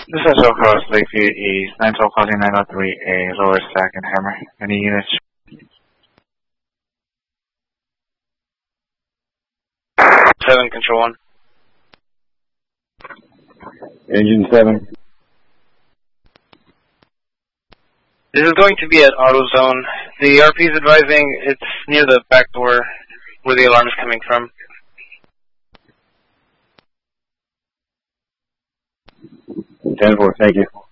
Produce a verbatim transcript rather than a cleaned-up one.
This is Oakhouse, Lakeview East, nine twelve calling nine oh three A, lower stack and hammer. Any units? seven, control one. Engine seven. This is going to be at AutoZone. The R P is advising it's near the back door where the alarm is coming from. ten four, thank you.